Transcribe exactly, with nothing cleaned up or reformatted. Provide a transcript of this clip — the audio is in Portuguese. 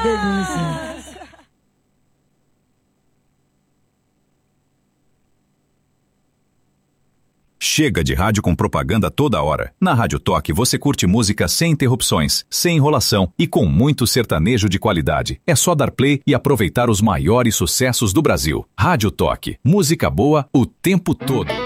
delícia. Chega de rádio com propaganda toda hora. Na Rádio Toque você curte música sem interrupções, sem enrolação e com muito sertanejo de qualidade. É só dar play e aproveitar os maiores sucessos do Brasil. Rádio Toque, música boa o tempo todo.